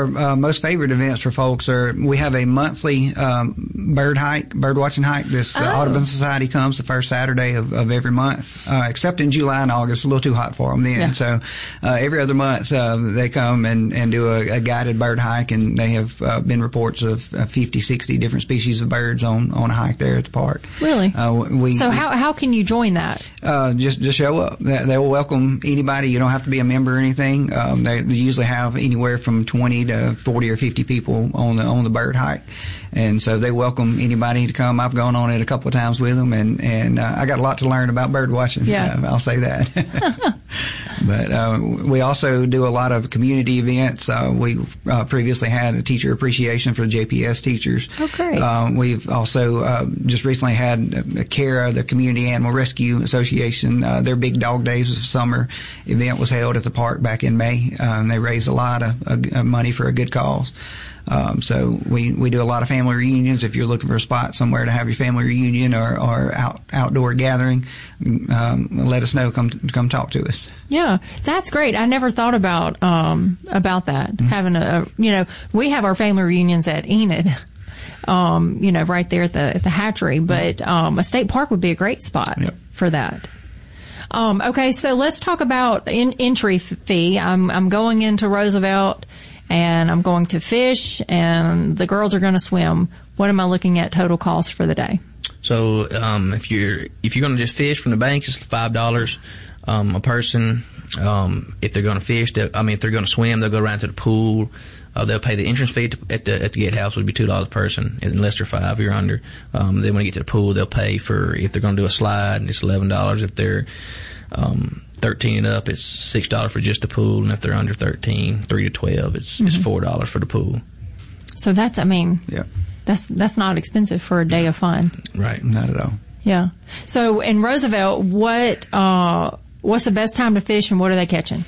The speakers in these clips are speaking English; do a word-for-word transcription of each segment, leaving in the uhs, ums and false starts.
our uh, most favorite events for folks are we have a monthly um, bird hike, bird watching hike. This the oh. Audubon Society comes the first Saturday of, of every month, uh, except in July and August. It's a little too hot for them then. Yeah. So uh, every other month uh, they come and, and do a, a guided bird hike, and they have uh, been reports of uh, fifty, sixty different species of birds on, on a hike there at the park. Really? Uh, we, so how how can you join that? Uh, just just show up. They, they will welcome anybody. You don't have to be a member or anything. Um, they, they usually have anywhere from twenty to forty or fifty people on the on the bird hike, and so they welcome anybody to come. I've gone on it a couple of times with them, and and uh, I got a lot to learn about bird watching. Yeah, uh, I'll say that. But uh, we also do a lot of community events. Uh, we uh, previously had a teacher appreciation for the J P S teachers. Oh, great. Um, we've also uh, just recently had uh, CARA, the Community Animal Rescue Association. Uh, their Big Dog Days of Summer event was held at the park back in May. Um, they raised a lot of, of money for a good cause. Um, so we, we do a lot of family reunions. If you're looking for a spot somewhere to have your family reunion or, or out, outdoor gathering, um, let us know. Come, come talk to us. Yeah, that's great. I never thought about, um, about that. Mm-hmm. Having a, a, you know, we have our family reunions at Enid. Um, you know, right there at the, at the hatchery, but, um, a state park would be a great spot yep. for that. Um, okay, so let's talk about in, entry fee. I'm, I'm going into Roosevelt and I'm going to fish and the girls are going to swim. What am I looking at total cost for the day? So, um, if you're, if you're going to just fish from the bank, it's five dollars, um, a person. Um, if they're going to fish, I mean, if they're going to swim, they'll go around to the pool. Uh, they'll pay the entrance fee to, at the at the gatehouse would be two dollars a person, unless they're five or under. Um, then when they get to the pool, they'll pay for if they're going to do a slide, it's eleven dollars. If they're um, thirteen and up, it's six dollars for just the pool, and if they're under thirteen, three to twelve, it's mm-hmm. it's four dollars for the pool. So that's, I mean, yeah, that's that's not expensive for a day of fun, right? Not at all. Yeah. So in Roosevelt, what uh, what's the best time to fish, and what are they catching?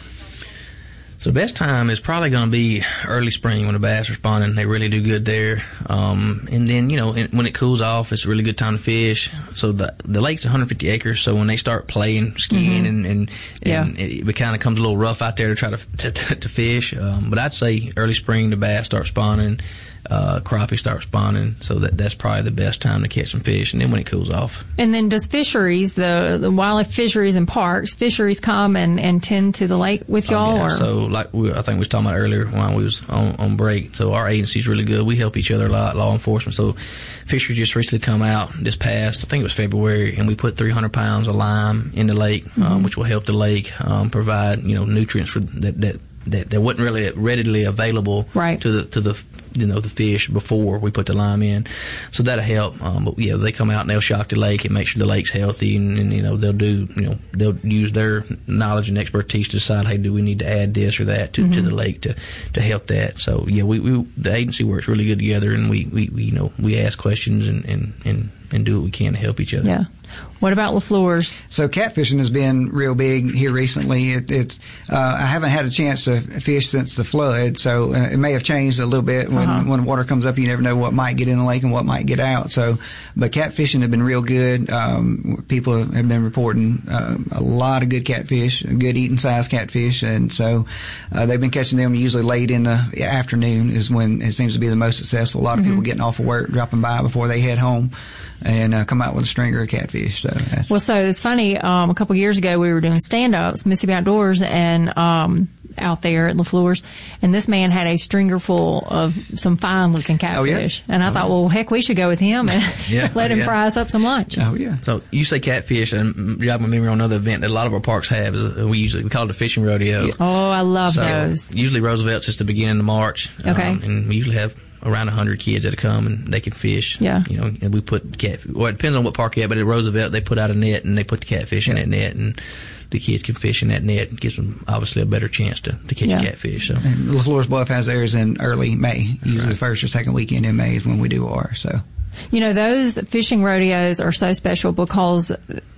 So the best time is probably going to be early spring when the bass are spawning. They really do good there. Um, and then, you know, when it cools off, it's a really good time to fish. So the the lake's one hundred fifty acres. So when they start playing, skiing, mm-hmm. and, and, and yeah. it, it kind of comes a little rough out there to try to to, to fish. Um, but I'd say early spring, the bass start spawning. Uh, crappie start spawning, so that that's probably the best time to catch some fish, and then when it cools off. And then does fisheries, the, the wildlife fisheries and parks, fisheries come and, and tend to the lake with y'all? Oh, yeah. Or? So like we, I think we was talking about earlier while we was on, on break, so our agency's really good. We help each other a lot, law enforcement. So fisheries just recently come out this past, I think it was February, and we put three hundred pounds of lime in the lake, mm-hmm. um, which will help the lake um, provide, you know, nutrients for that, that, that, that wasn't really readily available right. to the to the you know, the fish before we put the lime in. So that'll help. Um, but yeah, they come out and they'll shock the lake and make sure the lake's healthy, and, and, you know, they'll do, you know, they'll use their knowledge and expertise to decide, hey, do we need to add this or that to, mm-hmm. to the lake to, to help that. So yeah, we, we, the agency works really good together, and we, we, we you know, we ask questions and, and, and, and do what we can to help each other. Yeah. What about LaFleur's? So catfishing has been real big here recently. It, it's uh, I haven't had a chance to fish since the flood, so uh, it may have changed a little bit. When uh-huh. when water comes up, you never know what might get in the lake and what might get out. So, but catfishing have been real good. Um, people have been reporting uh, a lot of good catfish, good eating size catfish, and so uh, they've been catching them usually late in the afternoon is when it seems to be the most successful. A lot of mm-hmm. people getting off of work, dropping by before they head home, and uh, come out with a stringer of catfish. So that's well, so it's funny. Um, a couple of years ago, we were doing stand-ups, Mississippi Outdoors, and um, out there at LaFleur's, and this man had a stringer full of some fine-looking catfish. Oh, yeah? And I oh, thought, yeah. well, heck, we should go with him and yeah. let him yeah. fry us up some lunch. Oh yeah. So you say catfish, and jog my memory on another event that a lot of our parks have. Is we usually we call it a fishing rodeo. Oh, I love so those. Usually Roosevelt's just the beginning of March. Okay. Um, and we usually have around a hundred kids that come and they can fish. Yeah. You know, and we put cat. Well, it depends on what park you're at, but at Roosevelt they put out a net and they put the catfish in yeah. that net, and the kids can fish in that net. It gives them obviously a better chance to, to catch yeah. a catfish. So and LaFleur's Bluff has theirs in early May. Usually right. the first or second weekend in May is when we do ours. So. You know, those fishing rodeos are so special because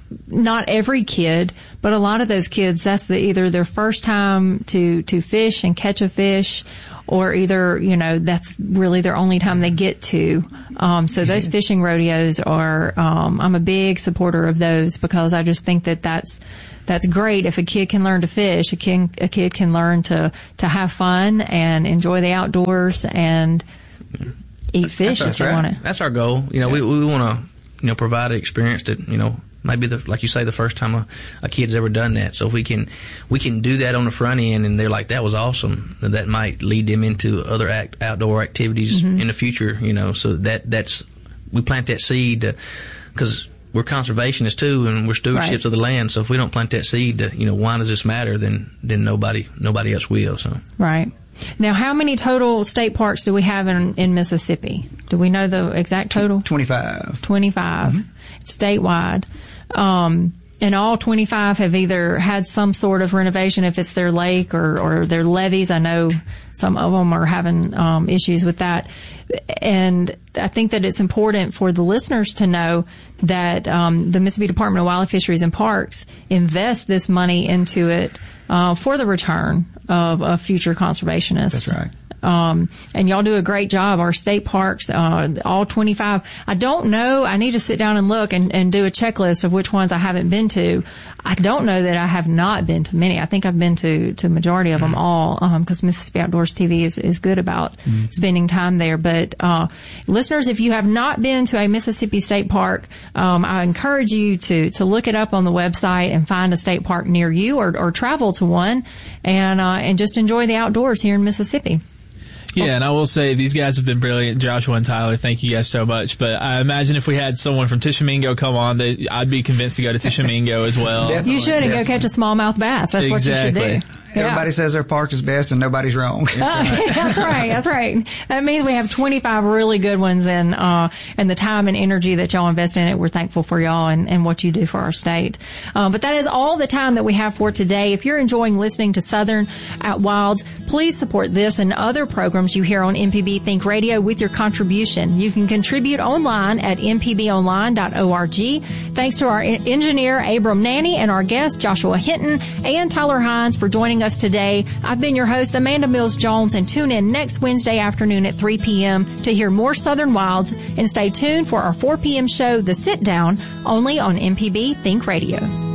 not every kid, but a lot of those kids, that's the, either their first time to, to fish and catch a fish, or either, you know, that's really their only time they get to. Um, so those fishing rodeos are, um, I'm a big supporter of those because I just think that that's, that's great. If a kid can learn to fish, a kid, a kid can learn to, to have fun and enjoy the outdoors and eat fish if they right. want to. That's our goal. You know, yeah. we, we want to, you know, provide an experience that, you know, maybe the, like you say, the first time a, a kid's ever done that. So if we can, we can do that on the front end and they're like, that was awesome. That might lead them into other act, outdoor activities mm-hmm. in the future, you know, so that, that's, we plant that seed because we're conservationists too and we're stewardships right. of the land. So if we don't plant that seed, to, you know, why does this matter? Then, then nobody, nobody else will. So. Right. Now, how many total state parks do we have in, in Mississippi? Do we know the exact total? twenty-five. twenty-five. Mm-hmm. Statewide. Um, and all twenty-five have either had some sort of renovation, if it's their lake or, or their levees. I know some of them are having um, issues with that. And I think that it's important for the listeners to know that um, the Mississippi Department of Wildlife, Fisheries, and Parks invests this money into it uh, for the return of a future conservationist. That's right. Um, and y'all do a great job. Our state parks, uh, all twenty-five. I don't know. I need to sit down and look and, and do a checklist of which ones I haven't been to. I don't know that I have not been to many. I think I've been to, to majority of them all, um, cause Mississippi Outdoors T V is, is good about mm-hmm. spending time there. But, uh, listeners, if you have not been to a Mississippi state park, um, I encourage you to, to look it up on the website and find a state park near you or, or travel to one and, uh, and just enjoy the outdoors here in Mississippi. Yeah, and I will say these guys have been brilliant, Joshua and Tyler. Thank you guys so much. But I imagine if we had someone from Tishomingo come on, they, I'd be convinced to go to Tishomingo as well. Definitely, you should and definitely. Go catch a smallmouth bass. That's exactly. what you should do. Everybody yeah. says their park is best and nobody's wrong. That's right. that's right. That's right. That means we have twenty-five really good ones and, uh, and the time and energy that y'all invest in it, we're thankful for y'all and, and what you do for our state. Uh, but that is all the time that we have for today. If you're enjoying listening to Southern Out Wilds, please support this and other programs you hear on M P B Think Radio with your contribution. You can contribute online at m p b online dot org. Thanks to our engineer, Abram Nanny, and our guest, Joshua Hinton and Tyler Hines for joining us today. I've been your host, Amanda Mills-Jones, and tune in next Wednesday afternoon at three p.m. to hear more Southern Wilds, and stay tuned for our four p.m. show, The Sit Down, only on M P B Think Radio.